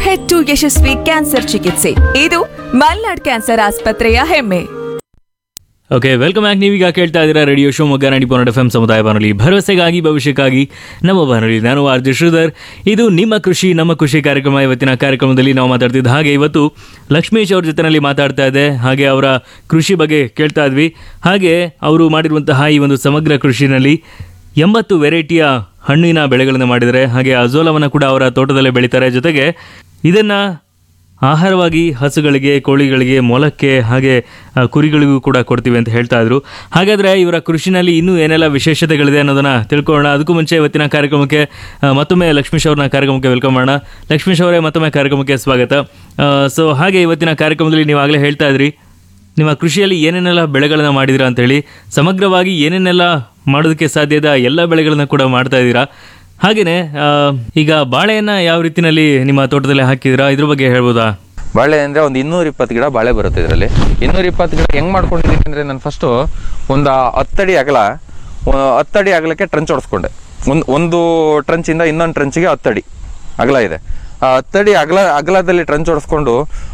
ಹೆಚ್ಚು ಯಶಸ್ವಿ ಕ್ಯಾನ್ಸರ್ ಚಿಕಿತ್ಸೆ. ಇದು ಮಲ್ನಾಡ್ ಕ್ಯಾನ್ಸರ್ ಆಸ್ಪತ್ರೆಯ ಹೆಮ್ಮೆ. Okay, welcome back. ನೀವೀಗ ಕೇಳ್ತಾ ಇದ್ದೀರಾ ರೇಡಿಯೋ ಶಿವಮೊಗ್ಗ 90.8 FM ಸಮುದಾಯ ಬಾನುಲಿ, ಭರವಸೆಗಾಗಿ ಭವಿಷ್ಯಕ್ಕಾಗಿ ನಮ್ಮ ಬಾನುಲಿ. ನಾನು ಆರ್.ಜೆ. ಶ್ರೀಧರ್. ಇದು ನಿಮ್ಮ ಕೃಷಿ ನಮ್ಮ ಖುಷಿ ಕಾರ್ಯಕ್ರಮ. ಇವತ್ತಿನ ಕಾರ್ಯಕ್ರಮದಲ್ಲಿ ನಾವು ಮಾತಾಡ್ತಿದ್ದ ಹಾಗೆ ಇವತ್ತು ಲಕ್ಷ್ಮೀಶ್ ಅವ್ರ ಜೊತೆನಲ್ಲಿ ಮಾತಾಡ್ತಾ ಇದ್ದೆ. ಹಾಗೆ ಅವರ ಕೃಷಿ ಬಗ್ಗೆ ಕೇಳ್ತಾ ಇದ್ವಿ. ಹಾಗೆ ಅವರು ಮಾಡಿರುವಂತಹ ಈ ಒಂದು ಸಮಗ್ರ ಕೃಷಿನಲ್ಲಿ 80 ವೆರೈಟಿಯ ಹಣ್ಣಿನ ಬೆಳೆಗಳನ್ನು ಮಾಡಿದ್ದಾರೆ. ಹಾಗೆ ಅಜೋಲವನ್ನು ಕೂಡ ಅವರ ತೋಟದಲ್ಲೇ ಬೆಳೀತಾರೆ. ಜೊತೆಗೆ ಇದನ್ನು ಆಹಾರವಾಗಿ ಹಸುಗಳಿಗೆ, ಕೋಳಿಗಳಿಗೆ, ಮೊಲಕ್ಕೆ ಹಾಗೆ ಕುರಿಗಳಿಗೂ ಕೂಡ ಕೊಡ್ತೀವಿ ಅಂತ ಹೇಳ್ತಾ ಇದ್ರು. ಹಾಗಾದರೆ ಇವರ ಕೃಷಿನಲ್ಲಿ ಇನ್ನೂ ಏನೆಲ್ಲ ವಿಶೇಷತೆಗಳಿದೆ ಅನ್ನೋದನ್ನು ತಿಳ್ಕೊಳ್ಳೋಣ. ಅದಕ್ಕೂ ಮುಂಚೆ ಇವತ್ತಿನ ಕಾರ್ಯಕ್ರಮಕ್ಕೆ ಮತ್ತೊಮ್ಮೆ ಲಕ್ಷ್ಮೀಶ್ ಅವ್ರನ್ನ ಕಾರ್ಯಕ್ರಮಕ್ಕೆ ವೆಲ್ಕಮ್ ಮಾಡೋಣ. ಲಕ್ಷ್ಮೀಶ್ ಅವರೇ, ಮತ್ತೊಮ್ಮೆ ಕಾರ್ಯಕ್ರಮಕ್ಕೆ ಸ್ವಾಗತ. ಸೊ ಹಾಗೆ ಇವತ್ತಿನ ಕಾರ್ಯಕ್ರಮದಲ್ಲಿ ನೀವು ಆಗಲೇ ಹೇಳ್ತಾ ಇದ್ರಿ ನಿಮ್ಮ ಕೃಷಿಯಲ್ಲಿ ಏನೇನೆಲ್ಲ ಬೆಳೆಗಳನ್ನು ಮಾಡಿದ್ದೀರಾ ಅಂತೇಳಿ. ಸಮಗ್ರವಾಗಿ ಏನೇನೆಲ್ಲ ಮಾಡೋದಕ್ಕೆ ಸಾಧ್ಯದ ಎಲ್ಲ ಬೆಳೆಗಳನ್ನು ಕೂಡ ಮಾಡ್ತಾ ಇದ್ದೀರಾ. ಹಾಗೆಯೇ ಈಗ ಬಾಳೆಯನ್ನು ಯಾವ ರೀತಿಯಲ್ಲಿ ನಿಮ್ಮ ತೋಟದಲ್ಲಿ ಹಾಕಿದ್ದೀರಾ, ಇದ್ರ ಬಗ್ಗೆ ಹೇಳ್ಬೋದಾ? ಬಾಳೆ ಅಂದರೆ ಒಂದು 220 ಗಿಡ ಬಾಳೆ ಬರುತ್ತೆ ಇದರಲ್ಲಿ. 220 ಗಿಡ ಹೆಂಗೆ ಮಾಡ್ಕೊಂಡಿದ್ದೀನಿ ಅಂದರೆ, ನಾನು ಫಸ್ಟು ಒಂದು 10 ಅಡಿ ಅಗಲ 10 ಅಡಿ ಅಗಲಕ್ಕೆ ಟ್ರಂಚ್ ಹೊಡೆಸ್ಕೊಂಡೆ. ಒಂದು ಟ್ರಂಚಿಂದ ಇನ್ನೊಂದು ಟ್ರಂಚಿಗೆ 10 ಅಡಿ ಅಗಲ ಇದೆ. ಆ 10 ಅಡಿ ಅಗಲದಲ್ಲಿ ಟ್ರಂಚ್ ಹೊಡೆಸ್ಕೊಂಡು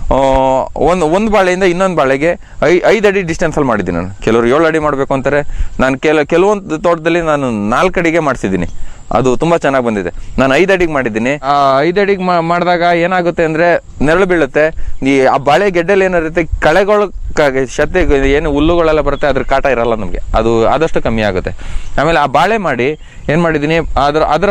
ಒಂದು ಬಾಳೆಯಿಂದ ಇನ್ನೊಂದು ಬಾಳೆಗೆ 5 ಅಡಿ ಡಿಸ್ಟೆನ್ಸಲ್ಲಿ ಮಾಡಿದ್ದೀನಿ ನಾನು. ಕೆಲವರು 7 ಅಡಿ ಮಾಡಬೇಕು ಅಂತಾರೆ. ನಾನು ಕೆಲವೊಂದು ತೋಟದಲ್ಲಿ ನಾನು 4 ಅಡಿಗೆ ಮಾಡಿಸಿದ್ದೀನಿ. ಅದು ತುಂಬ ಚೆನ್ನಾಗಿ ಬಂದಿದೆ. ನಾನು 5 ಅಡಿಗೆ ಮಾಡಿದ್ದೀನಿ. ಆ 5 ಅಡಿಗೆ ಮಾಡಿದಾಗ ಏನಾಗುತ್ತೆ ಅಂದರೆ, ನೆರಳು ಬೀಳುತ್ತೆ. ಆ ಬಾಳೆ ಗೆಡ್ಡೆಲ್ಲಿ ಏನಿರುತ್ತೆ, ಕಳೆಗಳು ಶತೆ ಏನು ಹುಲ್ಲುಗಳೆಲ್ಲ ಬರುತ್ತೆ, ಅದ್ರ ಕಾಟ ಇರಲ್ಲ ನಮಗೆ. ಅದು ಆದಷ್ಟು ಕಮ್ಮಿ ಆಗುತ್ತೆ. ಆಮೇಲೆ ಆ ಬಾಳೆ ಮಾಡಿ ಏನು ಮಾಡಿದ್ದೀನಿ, ಅದರ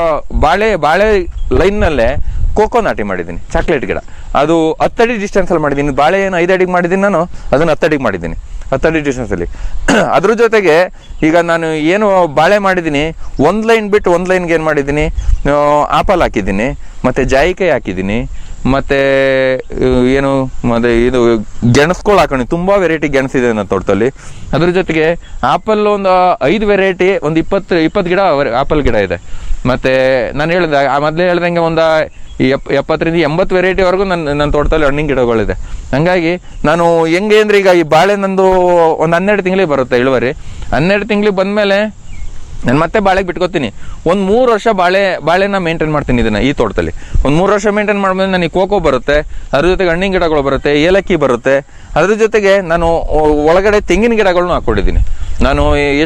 ಬಾಳೆ ಲೈನ್ನಲ್ಲೇ ಕೋಕೋ ನಾಟಿ ಮಾಡಿದ್ದೀನಿ, ಚಾಕ್ಲೇಟ್ ಗಿಡ. ಅದು 10 ಅಡಿ ಡಿಸ್ಟೆನ್ಸಲ್ಲಿ ಮಾಡಿದ್ದೀನಿ. ಬಾಳೆ ಏನು 5 ಅಡಿಗೆ ಮಾಡಿದ್ದೀನಿ, ನಾನು ಅದನ್ನು 10 ಅಡಿಗೆ ಮಾಡಿದ್ದೀನಿ, 10 ಅಡಿ ಡಿಸ್ಟೆನ್ಸಲ್ಲಿ. ಅದ್ರ ಜೊತೆಗೆ ಈಗ ನಾನು ಏನು ಬಾಳೆ ಮಾಡಿದ್ದೀನಿ, ಒಂದು ಲೈನ್ ಬಿಟ್ಟು ಒಂದು ಲೈನ್ಗೆ ಏನು ಮಾಡಿದ್ದೀನಿ, ಆಪಲ್ ಹಾಕಿದ್ದೀನಿ, ಮತ್ತು ಜಾಯಿಕಾಯಿ ಹಾಕಿದ್ದೀನಿ, ಮತ್ತು ಏನು ಮತ್ತು ಇದು ಗೆಣಸ್ಗಳು ಹಾಕೊಂಡು ತುಂಬ ವೆರೈಟಿ ಗೆಣಸಿದೆ ನನ್ನ ತೋಟದಲ್ಲಿ. ಅದ್ರ ಜೊತೆಗೆ ಆಪಲ್ ಒಂದು 5 ವೆರೈಟಿ, ಒಂದು 20 ಗಿಡ ಆಪಲ್ ಗಿಡ ಇದೆ. ಮತ್ತು ನಾನು ಮೊದಲೇ ಹೇಳ್ದಂಗೆ ಒಂದು 70ರಿಂದ 80 ವೆರೈಟಿವರೆಗೂ ನನ್ನ ತೋಟದಲ್ಲಿ ಹಣ್ಣಿನ ಗಿಡಗಳಿದೆ. ಹಂಗಾಗಿ ನಾನು ಹೆಂಗೆ ಅಂದರೆ, ಈಗ ಈ ಬಾಳೆ ನಂದು ಒಂದು 12 ತಿಂಗಳಿಗೆ ಬರುತ್ತೆ ಇಳುವರಿ. 12 ತಿಂಗಳಿಗೆ ಬಂದಮೇಲೆ ನಾನು ಮತ್ತೆ ಬಾಳೆಗೆ ಬಿಟ್ಕೋತೀನಿ. ಒಂದು 3 ವರ್ಷ ಬಾಳೆನ ಮೇಂಟೈನ್ ಮಾಡ್ತೀನಿ ಇದನ್ನು ಈ ತೋಟದಲ್ಲಿ. ಒಂದು 3 ವರ್ಷ ಮೇಂಟೈನ್ ಮಾಡಿದ್ಮೇಲೆ ನನಗೆ ಕೋಕೋ ಬರುತ್ತೆ, ಅದ್ರ ಜೊತೆಗೆ ಹಣ್ಣಿನ ಗಿಡಗಳು ಬರುತ್ತೆ, ಏಲಕ್ಕಿ ಬರುತ್ತೆ. ಅದ್ರ ಜೊತೆಗೆ ನಾನು ಒಳಗಡೆ ತೆಂಗಿನ ಗಿಡಗಳನ್ನು ಹಾಕ್ಕೊಂಡಿದ್ದೀನಿ. ನಾನು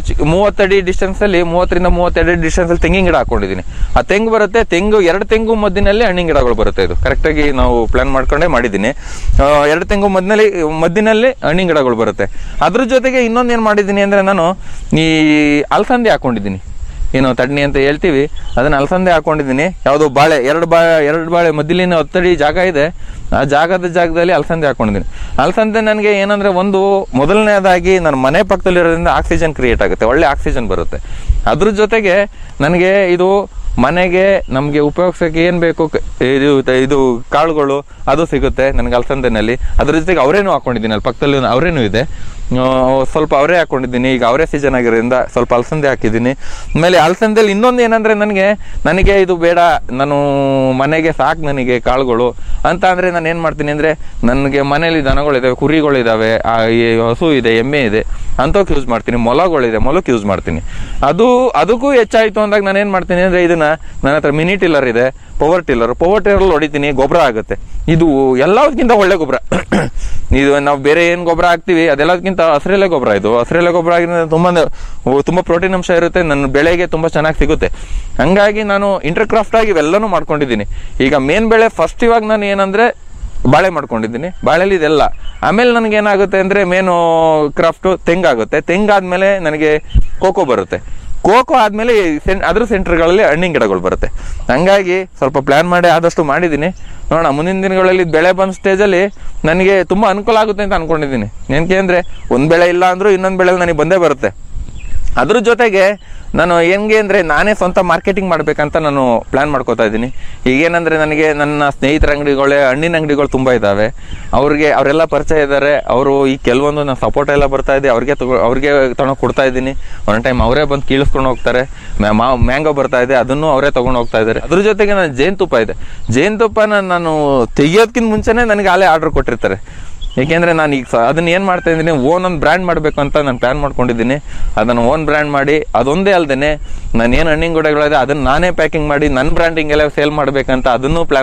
30 ಅಡಿ ಡಿಸ್ಟೆನ್ಸಲ್ಲಿ, 30ರಿಂದ 32 ಅಡಿ ಡಿಸ್ಟೆನ್ಸಲ್ಲಿ ತೆಂಗಿನ ಗಿಡ ಹಾಕ್ಕೊಂಡಿದ್ದೀನಿ. ಆ ತೆಂಗು ಬರುತ್ತೆ, 2 ತೆಂಗು ಮಧ್ಯದಲ್ಲಿ ಹಣ್ಣಿನ ಗಿಡಗಳು ಬರುತ್ತೆ. ಇದು ಕರೆಕ್ಟಾಗಿ ನಾವು ಪ್ಲಾನ್ ಮಾಡ್ಕೊಂಡೇ ಮಾಡಿದ್ದೀನಿ. 2 ತೆಂಗು ಮಧ್ಯದಲ್ಲಿ ಹಣ್ಣಿನ ಗಿಡಗಳು ಬರುತ್ತೆ. ಅದ್ರ ಜೊತೆಗೆ ಇನ್ನೊಂದು ಏನು ಮಾಡಿದ್ದೀನಿ ಅಂದರೆ, ನಾನು ಈ ಅಲಸಂದೆ ಹಾಕ್ಕೊಂಡಿದ್ದೀನಿ. ಏನು ತಡ್ನಿ ಅಂತ ಹೇಳ್ತೀವಿ, ಅದನ್ನು ಅಲಸಂದೆ ಹಾಕ್ಕೊಂಡಿದ್ದೀನಿ. ಯಾವುದೋ ಬಾಳೆ ಎರಡು ಬಾಳೆ ಮಧ್ಯಲಿನ 10 ಅಡಿ ಜಾಗ ಇದೆ, ಆ ಜಾಗದಲ್ಲಿ ಅಲಸಂದೆ ಹಾಕ್ಕೊಂಡಿದ್ದೀನಿ. ಅಲಸಂದೆ ನನಗೆ ಏನಂದರೆ, ಮೊದಲನೇದಾಗಿ ನನ್ನ ಮನೆ ಪಕ್ಕದಲ್ಲಿರೋದ್ರಿಂದ ಆಕ್ಸಿಜನ್ ಕ್ರಿಯೇಟ್ ಆಗುತ್ತೆ, ಒಳ್ಳೆ ಆಕ್ಸಿಜನ್ ಬರುತ್ತೆ. ಅದ್ರ ಜೊತೆಗೆ ನನಗೆ ಇದು ಮನೆಗೆ ನಮಗೆ ಉಪಯೋಗಿಸೋಕ್ಕೆ ಏನು ಬೇಕು, ಇದು ಕಾಳುಗಳು ಅದು ಸಿಗುತ್ತೆ ನನಗೆ ಅಲಸಂದೆನಲ್ಲಿ. ಅದ್ರ ಜೊತೆಗೆ ಅವರೇನು ಹಾಕ್ಕೊಂಡಿದ್ದೀನಿ, ಅಲ್ಲಿ ಪಕ್ಕದಲ್ಲಿ ಅವರೇನು ಇದೆ, ಸ್ವಲ್ಪ ಅವರೇ ಹಾಕ್ಕೊಂಡಿದ್ದೀನಿ. ಈಗ ಅವರೇ ಸೀಸನ್ ಆಗಿರೋದ್ರಿಂದ ಸ್ವಲ್ಪ ಅಲಸಂದೆ ಹಾಕಿದ್ದೀನಿ. ಆಮೇಲೆ ಅಲಸಂದೆಯಲ್ಲಿ ಇನ್ನೊಂದು ಏನಂದರೆ, ನನಗೆ ಇದು ಬೇಡ, ನಾನು ಮನೆಗೆ ಸಾಕು ನನಗೆ ಕಾಳುಗಳು ಅಂತ ಅಂದರೆ, ನಾನು ಏನು ಮಾಡ್ತೀನಿ ಅಂದರೆ, ನನಗೆ ಮನೇಲಿ ದನಗಳಿದ್ದಾವೆ, ಕುರಿಗಳಿದ್ದಾವೆ, ಹಸು ಇದೆ, ಎಮ್ಮೆ ಇದೆ, ಅಂಥವಕ್ಕೆ ಯೂಸ್ ಮಾಡ್ತೀನಿ. ಮೊಲಕ್ಕೆ ಯೂಸ್ ಮಾಡ್ತೀನಿ. ಅದಕ್ಕೂ ಹೆಚ್ಚಾಯಿತು ಅಂದಾಗ ನಾನು ಏನು ಮಾಡ್ತೀನಿ ಅಂದರೆ, ಇದನ್ನು ನನ್ನ ಹತ್ರ ಮಿನಿ ಟಿಲ್ಲರ್ ಇದೆ, ಪವರ್ ಟಿಲ್ಲರ್ ಹೊಡಿತೀನಿ, ಗೊಬ್ಬರ ಆಗುತ್ತೆ. ಇದು ಎಲ್ಲದಕ್ಕಿಂತ ಒಳ್ಳೆ ಗೊಬ್ಬರ. ಇದು ನಾವು ಬೇರೆ ಏನು ಗೊಬ್ಬರ ಹಾಕ್ತೀವಿ ಅದೆಲ್ಲದಕ್ಕಿಂತ ಹಸಿರೆಲೆ ಗೊಬ್ಬರ. ಇದು ಹಸಿರೆಲೆ ಗೊಬ್ಬರ ಆಗಿರೋದ್ರಿಂದ ತುಂಬ ಪ್ರೋಟೀನ್ ಅಂಶ ಇರುತ್ತೆ, ನನ್ನ ಬೆಳೆಗೆ ತುಂಬ ಚೆನ್ನಾಗಿ ಸಿಗುತ್ತೆ. ಹಂಗಾಗಿ ನಾನು ಇಂಟರ್ಕ್ರಾಫ್ಟ್ ಆಗಿ ಇವೆಲ್ಲನೂ ಮಾಡ್ಕೊಂಡಿದ್ದೀನಿ. ಈಗ ಮೇನ್ ಬೆಳೆ ಫಸ್ಟ್ ಇವಾಗ ನಾನು ಏನಂದರೆ ಬಾಳೆ ಮಾಡ್ಕೊಂಡಿದ್ದೀನಿ. ಬಾಳೆಲಿ ಇದೆಲ್ಲ. ಆಮೇಲೆ ನನಗೇನಾಗುತ್ತೆ ಅಂದರೆ, ಮೇನು ಕ್ರಾಫ್ಟು ತೆಂಗಾಗುತ್ತೆ. ತೆಂಗಾದ್ಮೇಲೆ ನನಗೆ ಕೋಕೋ ಬರುತ್ತೆ. ಕೋಕೋ ಆದಮೇಲೆ ಅದ್ರ ಸೆಂಟರ್ಗಳಲ್ಲಿ ಹಣ್ಣಿನ ಗಿಡಗಳು ಬರುತ್ತೆ. ಹಂಗಾಗಿ ಸ್ವಲ್ಪ ಪ್ಲ್ಯಾನ್ ಮಾಡಿ ಆದಷ್ಟು ಮಾಡಿದ್ದೀನಿ. ನೋಡೋಣ, ಮುಂದಿನ ದಿನಗಳಲ್ಲಿ ಬೆಳೆ ಬಂದ ಸ್ಟೇಜಲ್ಲಿ ನನಗೆ ತುಂಬ ಅನುಕೂಲ ಆಗುತ್ತೆ ಅಂತ ಅಂದ್ಕೊಂಡಿದ್ದೀನಿ. ಏನಕ್ಕೆ ಅಂದರೆ, ಒಂದು ಬೆಳೆ ಇಲ್ಲ ಅಂದರೂ ಇನ್ನೊಂದು ಬೆಳೆ ನನಗೆ ಬಂದೇ ಬರುತ್ತೆ. ಅದ್ರ ಜೊತೆಗೆ ನಾನು ಹೆಂಗೆ ಅಂದರೆ, ನಾನೇ ಸ್ವಂತ ಮಾರ್ಕೆಟಿಂಗ್ ಮಾಡಬೇಕಂತ ನಾನು ಪ್ಲ್ಯಾನ್ ಮಾಡ್ಕೋತಾ ಇದ್ದೀನಿ. ಈಗೇನಂದರೆ, ನನಗೆ ನನ್ನ ಸ್ನೇಹಿತರ ಹಣ್ಣಿನ ಅಂಗಡಿಗಳು ತುಂಬ ಇದ್ದಾವೆ. ಅವರೆಲ್ಲ ಪರಿಚಯ ಇದ್ದಾರೆ. ಅವರು ಈ ಕೆಲವೊಂದು ನಾನು ಸಪೋರ್ಟ್ ಎಲ್ಲ ಬರ್ತಾ ಇದೆ, ಅವ್ರಿಗೆ ತೊಗೊಂಡು ಕೊಡ್ತಾ ಇದ್ದೀನಿ. ಒಂದು ಟೈಮ್ ಅವರೇ ಬಂದು ಕೀಳಿಸ್ಕೊಂಡು ಹೋಗ್ತಾರೆ. ಮ್ಯಾಂಗೋ ಬರ್ತಾ ಇದೆ, ಅದನ್ನು ಅವರೇ ತೊಗೊಂಡು ಹೋಗ್ತಾ ಇದ್ದಾರೆ. ಅದ್ರ ಜೊತೆಗೆ ನಾನು ಜೇನುತುಪ್ಪ ಇದೆ, ಜೇನುತುಪ್ಪನ ನಾನು ತೆಗಿಯೋದಕ್ಕಿಂತ ಮುಂಚೆನೇ ನನಗೆ ಆಲೇ ಆರ್ಡ್ರ್ ಕೊಟ್ಟಿರ್ತಾರೆ. ಏಕೆಂದರೆ ನಾನು ಈಗ ಅದನ್ನು ಏನು ಮಾಡ್ತಾ ಇದ್ದೀನಿ, ಒಂದು ಬ್ರ್ಯಾಂಡ್ ಮಾಡಬೇಕು ಅಂತ ನಾನು ಪ್ಲ್ಯಾನ್ ಮಾಡ್ಕೊಂಡಿದ್ದೀನಿ. ಅದನ್ನು ಬ್ರ್ಯಾಂಡ್ ಮಾಡಿ, ಅದೊಂದೇ ಅಲ್ಲದೆ ನಾನು ಏನು ಹಣ್ಣಿನ ಗಿಡಗಳಿದೆ ಅದನ್ನು ನಾನೇ ಪ್ಯಾಕಿಂಗ್ ಮಾಡಿ ನನ್ನ ಬ್ರ್ಯಾಂಡಿಂಗ್ ಎಲ್ಲ ಸೇಲ್ ಮಾಡಬೇಕಂತ ಅದನ್ನು ಪ್ಲ್ಯಾನ್